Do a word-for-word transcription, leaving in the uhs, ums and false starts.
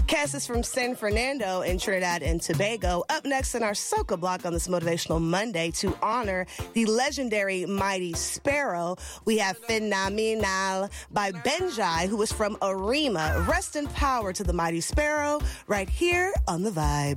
Cass is from San Fernando in Trinidad and Tobago. Up next in our Soca block on this Motivational Monday to honor the legendary Mighty Sparrow, we have Phenomenal by Benjai, who is from Arima. Rest in power to the Mighty Sparrow right here on The Vibe.